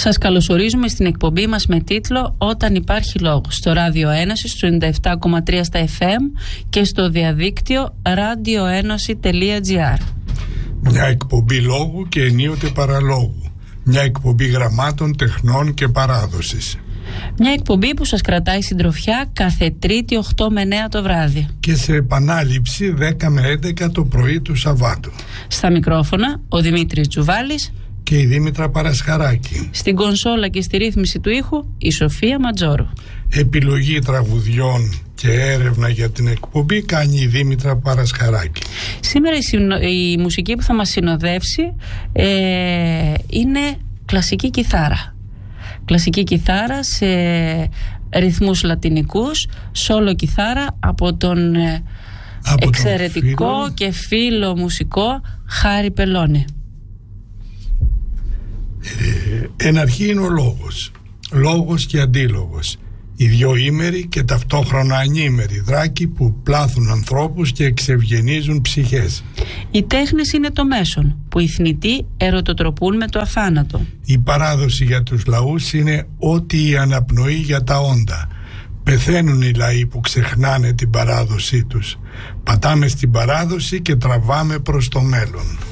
Σας καλωσορίζουμε στην εκπομπή μας με τίτλο «Όταν υπάρχει λόγος» στο Ράδιο Ένωση, στο 97,3 στα FM και στο διαδίκτυο radioenose.gr. Μια εκπομπή λόγου και ενίοτε παραλόγου. Μια εκπομπή γραμμάτων, τεχνών και παράδοσης. Μια εκπομπή που σας κρατάει συντροφιά κάθε Τρίτη 8 με 9 το βράδυ. Και σε επανάληψη 10 με 11 το πρωί του Σαββάτου. Στα μικρόφωνα ο Δημήτρης Τζουβάλης και η Δήμητρα Παρασχαράκη. Στην κονσόλα και στη ρύθμιση του ήχου η Σοφία Ματζόρου. Επιλογή τραγουδιών και έρευνα για την εκπομπή κάνει η Δήμητρα Παρασχαράκη. Σήμερα η μουσική που θα μας συνοδεύσει είναι κλασική κιθάρα. Κλασική κιθάρα σε ρυθμούς λατινικούς, σόλο κιθάρα από τον εξαιρετικό και φίλο μουσικό Χάρη Πελώνη. Εν αρχή είναι ο λόγος. Λόγος και αντίλογος. Οι δυο ήμεροι και ταυτόχρονα ανήμεροι δράκοι που πλάθουν ανθρώπους και εξευγενίζουν ψυχές. Οι τέχνες είναι το μέσον που οι θνητοί ερωτοτροπούν με το αθάνατο. Η παράδοση για τους λαούς είναι ό,τι η αναπνοή για τα όντα. Πεθαίνουν οι λαοί που ξεχνάνε την παράδοσή τους. Πατάμε στην παράδοση και τραβάμε προς το μέλλον.